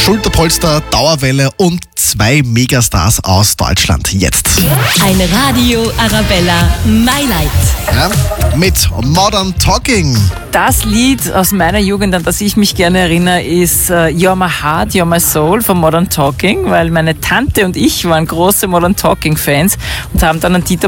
Schulterpolster, Dauerwelle und 2 Megastars aus Deutschland. Jetzt. Eine Radio Arabella My Light. Ja, mit Modern Talking. Das Lied aus meiner Jugend, an das ich mich gerne erinnere, ist You're My Heart, You're My Soul von Modern Talking, weil meine Tante und ich waren große Modern Talking Fans und haben dann einen Dieter